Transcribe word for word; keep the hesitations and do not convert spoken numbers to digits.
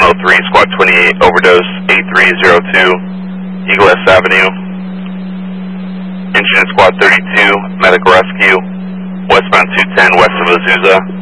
oh three, Squad twenty-eight, overdose, eight three zero two, Eagle S Avenue. Engine in Squad thirty-two, medical rescue, westbound two ten west of Azusa.